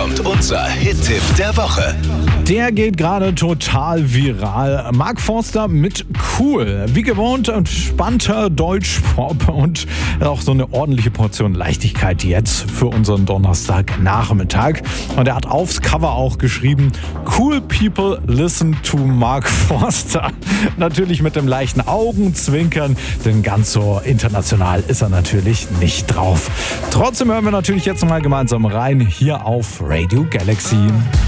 kommt unser Hit-Tipp der Woche. Der geht gerade total viral. Mark Forster mit Cool. Wie gewohnt, entspannter Deutschpop und auch so eine ordentliche Portion Leichtigkeit jetzt für unseren Donnerstagnachmittag. Und er hat aufs Cover auch geschrieben, Cool People listen to Mark Forster. Natürlich mit dem leichten Augenzwinkern, denn ganz so international ist er natürlich nicht drauf. Trotzdem hören wir natürlich jetzt mal gemeinsam rein hier auf Radio Galaxy.